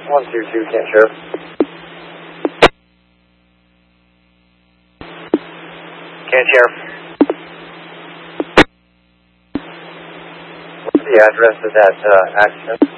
122, can't share. Can't share. What's the address of that accident?